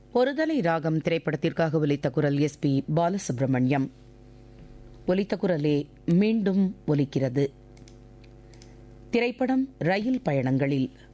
ஒருதலை ராகம் திரைப்படத்திற்காக ஒலித்த குரல் எஸ்.பி. பாலசுப்ரமணியம். ஒலித்த குரலே மீண்டும் ஒலிக்கிறது. திரைப்படம் ரயில் பயணங்களில்.